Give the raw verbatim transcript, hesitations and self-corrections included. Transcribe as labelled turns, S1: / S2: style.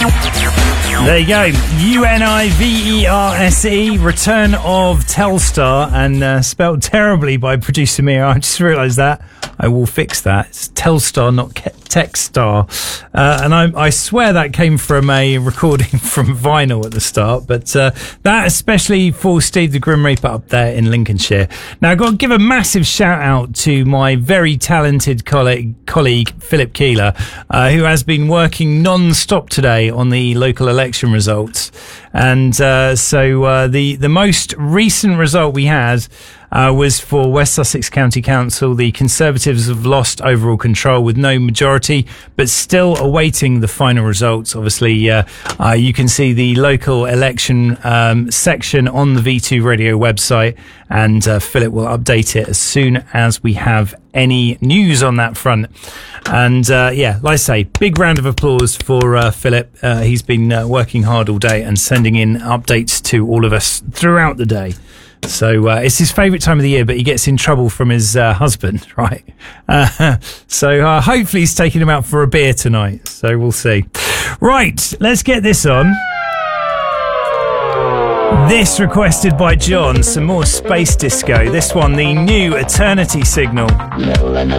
S1: There you go. U N I V E R S E, Return of Telstar, and uh, spelled terribly by producer Mia. I just realised that. I will fix that. It's Telstar, not Techstar. Uh, and I, I swear that came from a recording from vinyl at the start. But uh, that especially for Steve the Grim Reaper up there in Lincolnshire. Now, I've got to give a massive shout out to my very talented colleague, colleague Philip Keeler, uh, who has been working non-stop today on the local election results. And uh, so uh, the, the most recent result we had Uh, was for West Sussex County Council. The Conservatives have lost overall control with no majority, but still awaiting the final results. Obviously, uh, uh, you can see the local election um, section on the V two Radio website, and uh, Philip will update it as soon as we have any news on that front. And uh, yeah, like I say, big round of applause for uh, Philip. Uh, he's been uh, working hard all day and sending in updates to all of us throughout the day. So uh, it's his favourite time of the year, but he gets in trouble from his uh, husband, right? Uh, so uh, hopefully he's taking him out for a beer tonight. So we'll see. Right, let's get this on. This requested by John, some more space disco. This one, the new Eternity Signal.